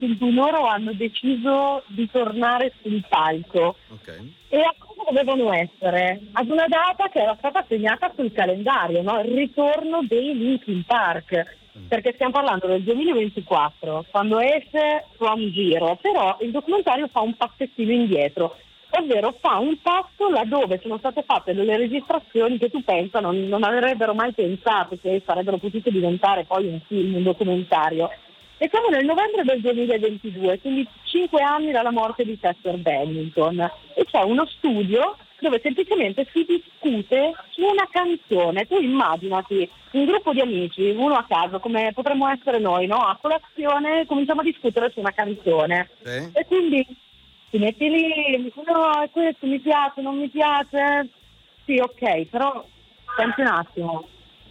in cui loro hanno deciso di tornare sul palco. Okay. E a cosa dovevano essere? Ad una data che era stata segnata sul calendario, no? Il ritorno dei Linkin Park, perché stiamo parlando del 2024, quando esce From Zero, però il documentario fa un passettino indietro, ovvero fa un passo laddove sono state fatte delle registrazioni che tu pensa non avrebbero mai pensato che sarebbero potute diventare poi un film, un documentario. E siamo nel novembre del 2022, quindi 5 anni dalla morte di Chester Bennington, e c'è uno studio dove semplicemente si discute su una canzone. Tu immaginati un gruppo di amici, uno a caso, come potremmo essere noi, no? A colazione cominciamo a discutere su una canzone. Sì. E quindi ti metti lì, mi dici, no, questo mi piace, non mi piace. Sì, ok, però senti un attimo,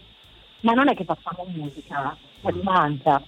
ma non è che facciamo musica, ma di manca.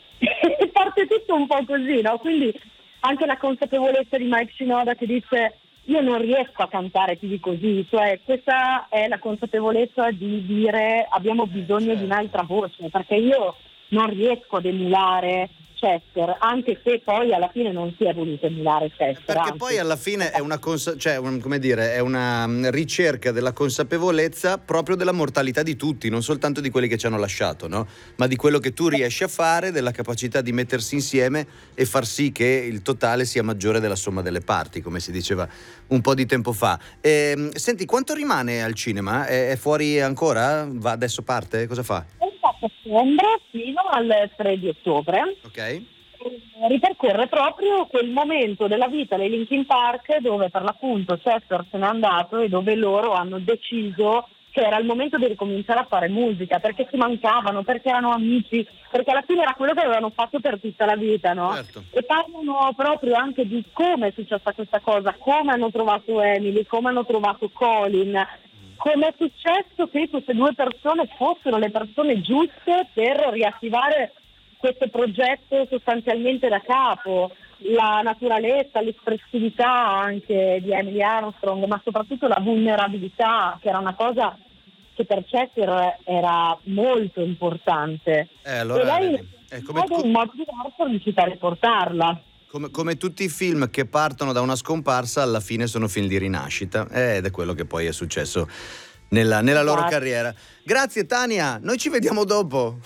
E parte tutto un po' così, no? Quindi anche la consapevolezza di Mike Shinoda che dice io non riesco a cantare più di così, cioè questa è la consapevolezza di dire abbiamo bisogno di un'altra voce, perché io non riesco ad emulare Chester, anche se poi alla fine non si è voluto emulare Chester. Perché anzi. poi alla fine è una come dire, è una ricerca della consapevolezza proprio della mortalità di tutti, non soltanto di quelli che ci hanno lasciato, no? Ma di quello che tu riesci a fare, della capacità di mettersi insieme e far sì che il totale sia maggiore della somma delle parti, come si diceva un po' di tempo fa. Senti, quanto rimane al cinema? È fuori ancora? Va, adesso parte? Cosa fa? A settembre fino al 3 di ottobre. Ok. Ripercorre proprio quel momento della vita dei Linkin Park dove per l'appunto Chester se n'è andato e dove loro hanno deciso che era il momento di ricominciare a fare musica, perché si mancavano, perché erano amici, perché alla fine era quello che avevano fatto per tutta la vita, no? Certo. E parlano proprio anche di come è successa questa cosa, come hanno trovato Emily, come hanno trovato Colin, come è successo che queste due persone fossero le persone giuste per riattivare questo progetto sostanzialmente da capo, la naturalezza, l'espressività anche di Emily Armstrong, ma soprattutto la vulnerabilità, che era una cosa che per Chester era molto importante. Allora, e lei vedi, in modo diverso è riuscita a riportarla. come tutti i film che partono da una scomparsa, alla fine sono film di rinascita, ed è quello che poi è successo nella loro carriera. Grazie Tania, noi ci vediamo dopo.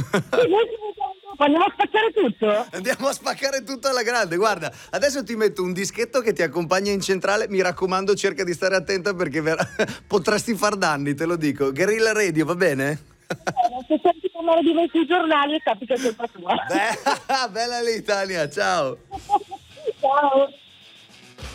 Andiamo a spaccare tutto? Andiamo a spaccare tutto alla grande. Guarda, adesso ti metto un dischetto che ti accompagna in centrale. Mi raccomando, cerca di stare attenta perché potresti far danni, te lo dico. Guerrilla Radio, va bene? Se senti parlare di me sui giornali, sappi che è colpa tua. Bella lì, Tania, ciao. Ciao.